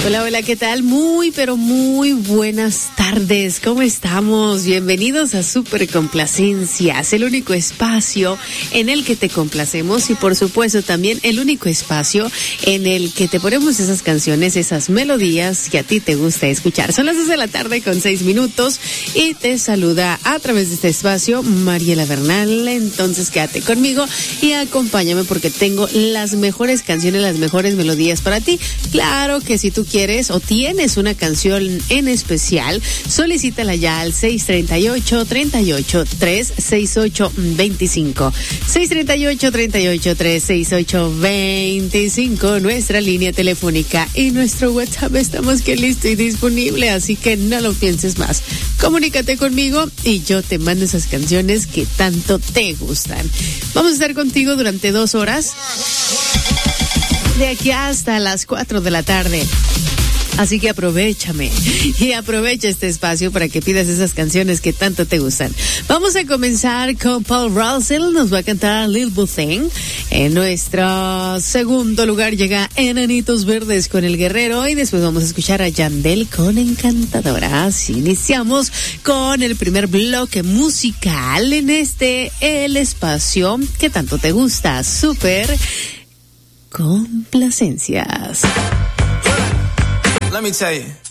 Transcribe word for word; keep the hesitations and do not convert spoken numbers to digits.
Hola, hola, ¿qué tal? Muy, pero muy buenas tardes. ¿Cómo estamos? Bienvenidos a Super Complacencias, el único espacio en el que te complacemos y, por supuesto, también el único espacio en el que te ponemos esas canciones, esas melodías que a ti te gusta escuchar. Son las dos de la tarde con seis minutos y te saluda a través de este espacio Mariela Bernal. Entonces, quédate conmigo y acompáñame porque tengo las mejores canciones, las mejores melodías para ti. Claro que si tú quieres quieres o tienes una canción en especial, solicítala ya al seis tres ocho, tres ocho tres, seis ocho dos cinco. seis tres ocho, tres ocho tres, seis ocho dos cinco, nuestra línea telefónica y nuestro WhatsApp. Estamos que listo y disponible, así que no lo pienses más. Comunícate conmigo y yo te mando esas canciones que tanto te gustan. Vamos a estar contigo durante dos horas, de aquí hasta las cuatro de la tarde. Así que aprovechame y aprovecha este espacio para que pidas esas canciones que tanto te gustan. Vamos a comenzar con Paul Russell, nos va a cantar Lil Boo Thing. En nuestro segundo lugar llega Enanitos Verdes con El Guerrero y después vamos a escuchar a Yandel con Encantadora. Así iniciamos con el primer bloque musical en este, el espacio que tanto te gusta, Super Complacencias. Let me tell you.